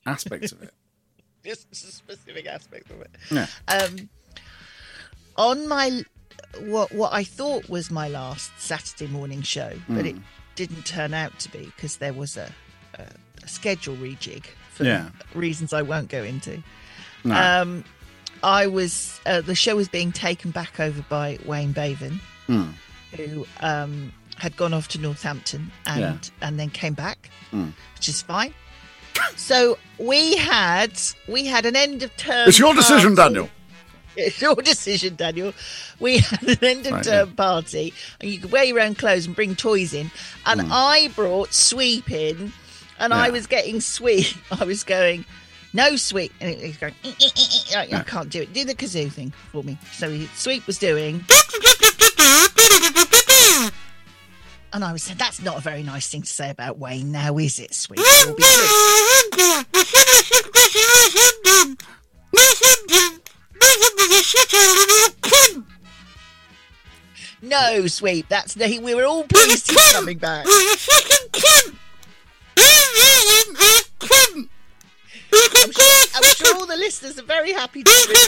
aspects of it. Just specific aspects of it. Yeah. On my what I thought was my last Saturday morning show, but it didn't turn out to be because there was a schedule rejig for reasons I won't go into. No. I was the show was being taken back over by Wayne Bavin, who had gone off to Northampton and then came back, which is fine. So we had an end of term. It's your decision, Daniel. It's your decision, Daniel. We had an end of term party, and you could wear your own clothes and bring toys in. And I brought Sweep in, and I was getting Sweep. I was going, no Sweep, and he's going, I can't do it. Do the kazoo thing for me. So Sweep was doing. And I was saying, that's not a very nice thing to say about Wayne now, is it, Sweep? It'll be good. No, Sweep, we were all pleased he's coming back. I'm sure all the listeners are very happy to